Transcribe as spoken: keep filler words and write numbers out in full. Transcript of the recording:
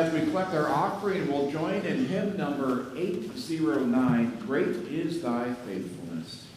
as we collect our offering, we'll join in hymn number eight oh nine, Great is Thy Faithfulness.